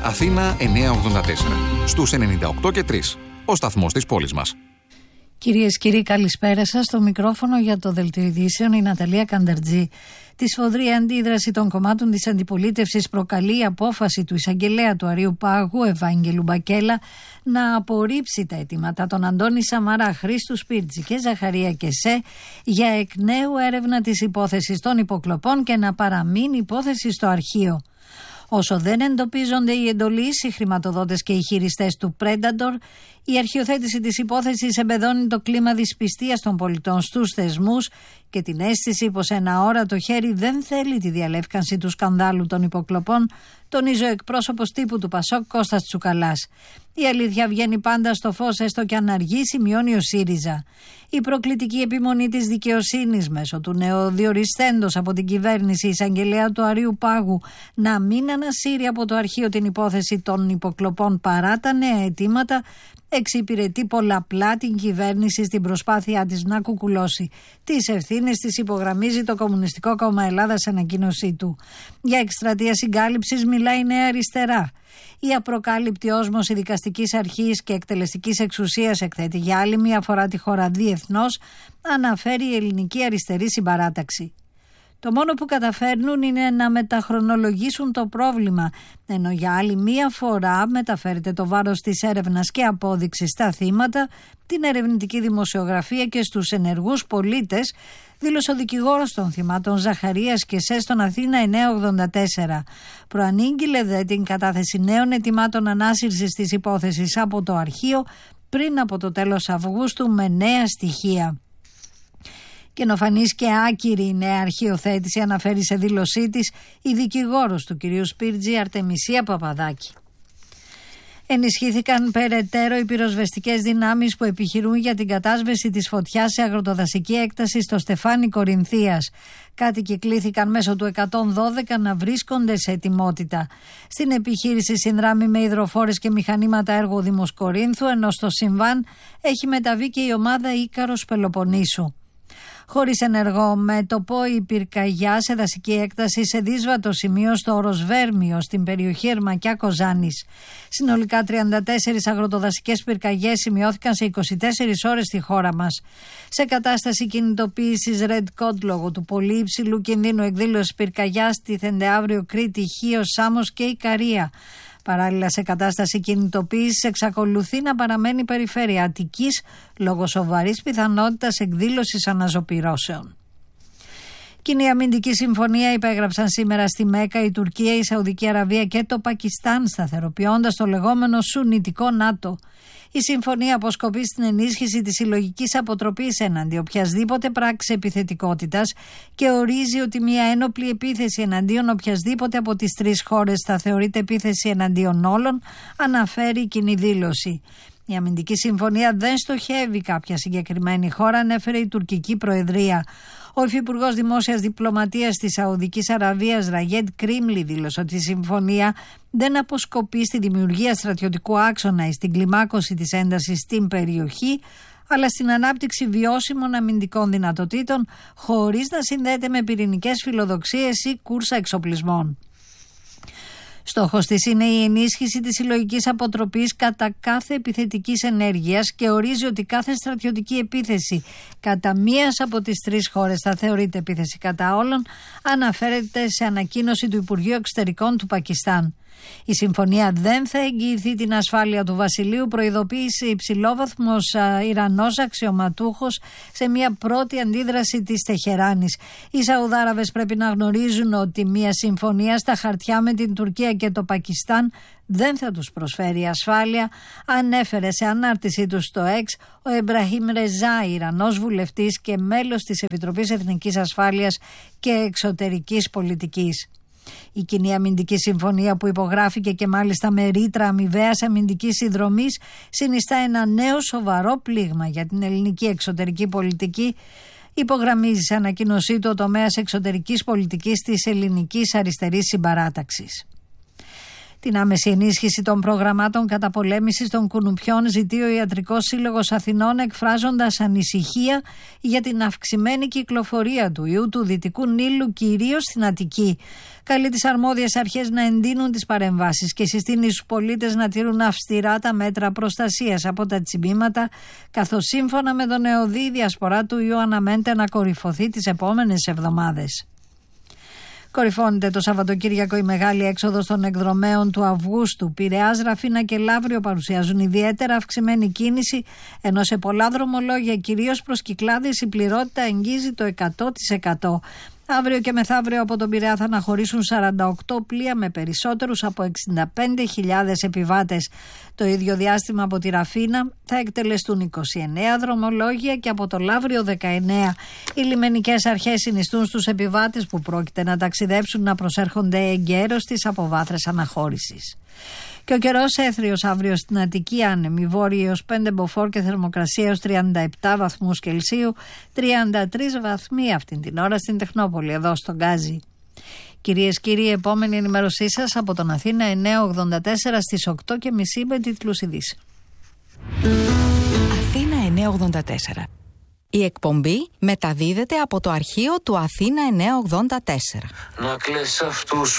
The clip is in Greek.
Αθήνα 984. Στους 98 και 3. Ο σταθμός της πόλης μας. Κυρίες και κύριοι, καλησπέρα σας. Στο μικρόφωνο για το Δελτίο Ειδήσεων η Ναταλία Κανταρτζή. Τη σφοδρή αντίδραση των κομμάτων της αντιπολίτευσης προκαλεί η απόφαση του εισαγγελέα του Αρείου Πάγου, Ευάγγελου Μπακέλα, να απορρίψει τα αιτήματα των Αντώνη Σαμαρά, Χρήστου Σπίρτζη και Ζαχαρία Κεσέ για εκ νέου έρευνα της υπόθεσης των υποκλοπών και να παραμείνει υπόθεση στο αρχείο. Όσο δεν εντοπίζονται οι εντολείς, οι χρηματοδότες και οι χειριστές του Predator, η αρχιοθέτηση της υπόθεσης εμπεδώνει το κλίμα δυσπιστίας των πολιτών στους θεσμούς και την αίσθηση πως ένα αόρατο χέρι δεν θέλει τη διαλεύκανση του σκανδάλου των υποκλοπών, τονίζει ο εκπρόσωπος τύπου του Πασόκ Κώστας Τσουκαλάς. Η αλήθεια βγαίνει πάντα στο φως, έστω και αν αργεί, σημειώνει ο ΣΥΡΙΖΑ. Η προκλητική επιμονή της δικαιοσύνης μέσω του νεοδιοριστέντος από την κυβέρνηση εισαγγελέα του Αρείου Πάγου να μην ανασύρει από το αρχείο την υπόθεση των υποκλοπών παρά τα νέα αιτήματα, εξυπηρετεί πολλαπλά την κυβέρνηση στην προσπάθειά της να κουκουλώσει. Τις ευθύνες της υπογραμμίζει το Κομμουνιστικό Κόμμα Ελλάδας σε ανακοίνωσή του. Για εκστρατεία συγκάλυψης μιλάει η Νέα Αριστερά. Η απροκάλυπτη όσμωση δικαστικής αρχής και εκτελεστικής εξουσίας εκθέτει για άλλη μία φορά τη χώρα διεθνώς, αναφέρει η Ελληνική Αριστερή Συμπαράταξη. Το μόνο που καταφέρνουν είναι να μεταχρονολογήσουν το πρόβλημα, ενώ για άλλη μία φορά μεταφέρεται το βάρος της έρευνας και απόδειξης στα θύματα, την ερευνητική δημοσιογραφία και στους ενεργούς πολίτες, δήλωσε ο δικηγόρος των θυμάτων Ζαχαρίας Κεσέ στον Αθήνα 984. Προανήγγειλε δε την κατάθεση νέων αιτημάτων ανάσυρσης της υπόθεσης από το αρχείο πριν από το τέλος Αυγούστου με νέα στοιχεία. Καινοφανής και άκυρη η νέα αρχιοθέτηση, αναφέρει σε δήλωσή της η δικηγόρος του κυρίου Σπίρτζη, Αρτεμισία Παπαδάκη. Ενισχύθηκαν περαιτέρω οι πυροσβεστικές δυνάμεις που επιχειρούν για την κατάσβεση της φωτιάς σε αγροτοδασική έκταση στο Στεφάνι Κορινθίας. Κάτοικοι κλήθηκαν μέσω του 112 να βρίσκονται σε ετοιμότητα. Στην επιχείρηση συνδράμει με υδροφόρες και μηχανήματα έργο Δήμος Κορίνθου, ενώ στο συμβάν έχει μεταβεί και η ομάδα Ίκαρος Πελοποννήσου. Χωρίς ενεργό μέτωπο, η πυρκαγιά σε δασική έκταση σε δύσβατο σημείο στο Οροσβέρμιο στην περιοχή Ερμακιά Κοζάνης. Συνολικά 34 αγροτοδασικές πυρκαγιές σημειώθηκαν σε 24 ώρες στη χώρα μας. Σε κατάσταση κινητοποίησης Red Code λόγω του πολύ υψηλού κινδύνου εκδήλωσης πυρκαγιάς τίθενται αύριο Κρήτη, Χίος, Σάμος και Ικαρία. Παράλληλα, σε κατάσταση κινητοποίησης εξακολουθεί να παραμένει η περιφέρεια Αττικής λόγω σοβαρής πιθανότητας εκδήλωσης αναζωπυρώσεων. Κοινή αμυντική συμφωνία υπέγραψαν σήμερα στη Μέκα η Τουρκία, η Σαουδική Αραβία και το Πακιστάν, σταθεροποιώντας το λεγόμενο σουνιτικό ΝΑΤΟ. Η συμφωνία αποσκοπεί στην ενίσχυση της συλλογικής αποτροπής έναντι οποιασδήποτε πράξη επιθετικότητας και ορίζει ότι μια ένοπλη επίθεση εναντίον οποιασδήποτε από τις τρεις χώρες θα θεωρείται επίθεση εναντίον όλων, αναφέρει η κοινή δήλωση. Η αμυντική συμφωνία δεν στοχεύει κάποια συγκεκριμένη χώρα, ανέφερε η τουρκική προεδρία. Ο Υφυπουργός Δημόσιας Διπλωματίας της Σαουδικής Αραβίας, Ραγέντ Κρίμλι, δήλωσε ότι η συμφωνία δεν αποσκοπεί στη δημιουργία στρατιωτικού άξονα ή στην κλιμάκωση της έντασης στην περιοχή, αλλά στην ανάπτυξη βιώσιμων αμυντικών δυνατοτήτων, χωρίς να συνδέεται με πυρηνικές φιλοδοξίες ή κούρσα εξοπλισμών. Στόχος της είναι η ενίσχυση της συλλογικής αποτροπής κατά κάθε επιθετικής ενέργειας και ορίζει ότι κάθε στρατιωτική επίθεση κατά μίας από τις τρεις χώρες θα θεωρείται επίθεση κατά όλων, αναφέρεται σε ανακοίνωση του Υπουργείου Εξωτερικών του Πακιστάν. Η συμφωνία δεν θα εγγυηθεί την ασφάλεια του βασιλείου, προειδοποίησε υψηλόβαθμος Ιρανός αξιωματούχος σε μια πρώτη αντίδραση της Τεχεράνης. Οι Σαουδάραβες πρέπει να γνωρίζουν ότι μια συμφωνία στα χαρτιά με την Τουρκία και το Πακιστάν δεν θα τους προσφέρει ασφάλεια, ανέφερε σε ανάρτησή του στο X ο Εμπραχήμ Ρεζά, Ιρανός βουλευτής και μέλος της Επιτροπής Εθνικής Ασφάλειας και Εξωτερικής Πολιτικής. Η κοινή αμυντική συμφωνία, που υπογράφηκε και μάλιστα με ρήτρα αμοιβαίας αμυντικής συνδρομής, συνιστά ένα νέο σοβαρό πλήγμα για την ελληνική εξωτερική πολιτική, υπογραμμίζει σε ανακοίνωσή του ο τομέας εξωτερικής πολιτικής της Ελληνικής Αριστερής Συμπαράταξης. Την άμεση ενίσχυση των προγραμμάτων καταπολέμησης των κουνουπιών ζητεί ο Ιατρικός Σύλλογος Αθηνών, εκφράζοντας ανησυχία για την αυξημένη κυκλοφορία του ιού του Δυτικού Νείλου, κυρίως στην Αττική. Καλεί τις αρμόδιες αρχές να εντείνουν τις παρεμβάσεις και συστήνει στους πολίτες να τηρούν αυστηρά τα μέτρα προστασίας από τα τσιμπήματα, καθώς σύμφωνα με τον ΕΟΔΗ η διασπορά του ιού αναμένεται να κορυφωθεί τις επόμενες εβδομάδες. Κορυφώνεται το Σαββατοκύριακο η μεγάλη έξοδος των εκδρομέων του Αυγούστου. Πειραιάς, Ραφίνα και Λαύριο παρουσιάζουν ιδιαίτερα αυξημένη κίνηση, ενώ σε πολλά δρομολόγια, κυρίως προς Κυκλάδες, η πληρότητα εγγύζει το 100%. Αύριο και μεθαύριο από τον Πειραιά θα αναχωρήσουν 48 πλοία με περισσότερους από 65.000 επιβάτες. Το ίδιο διάστημα από τη Ραφίνα θα εκτελεστούν 29 δρομολόγια και από το Λαύριο 19. Οι λιμενικές αρχές συνιστούν στους επιβάτες που πρόκειται να ταξιδέψουν να προσέρχονται εγκαίρως στις αποβάθρες αναχώρησης. Και ο καιρός έθριος αύριο στην Αττική, άνεμη βόρειοι έως 5 μποφόρ και θερμοκρασία έως 37 βαθμούς Κελσίου, 33 βαθμοί αυτήν την ώρα στην Τεχνόπολη, εδώ στον Γκάζι. Κυρίες και κύριοι, επόμενη ενημέρωσή σας από τον Αθήνα 984 στις 8.30 με τίτλους ειδήσεων. Αθήνα 984. Η εκπομπή μεταδίδεται από το αρχείο του Αθήνα 984. Να κλαις αυτούς